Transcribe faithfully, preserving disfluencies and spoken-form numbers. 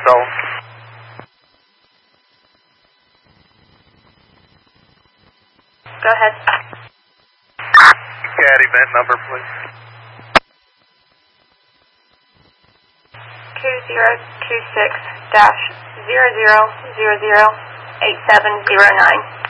Stone. Go ahead. C A D event number, please. two zero two six dash zero zero zero zero eight seven zero nine.